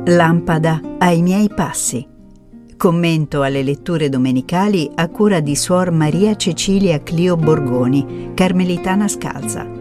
Lampada ai miei passi. Commento alle letture domenicali a cura di Suor Maria Cecilia Clio Borgoni, carmelitana scalza.